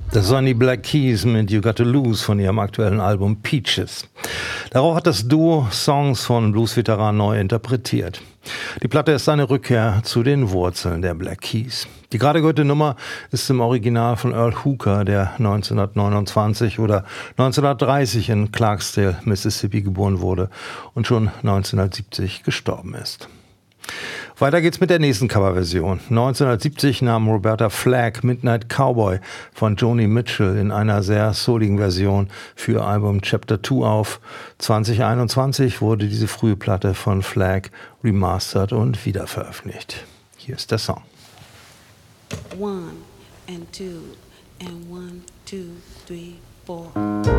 Das waren die Black Keys mit You Got to Lose von ihrem aktuellen Album Peaches. Darauf hat das Duo Songs von Blues-Veteranen neu interpretiert. Die Platte ist eine Rückkehr zu den Wurzeln der Black Keys. Die gerade gehörte Nummer ist im Original von Earl Hooker, der 1929 oder 1930 in Clarksdale, Mississippi geboren wurde und schon 1970 gestorben ist. Weiter geht's mit der nächsten Coverversion. 1970 nahm Roberta Flack Midnight Cowboy von Joni Mitchell in einer sehr souligen Version für ihr Album Chapter 2 auf. 2021 wurde diese frühe Platte von Flack remastert und wiederveröffentlicht. Hier ist der Song. 1 and 2 and 1, 2, 3, 4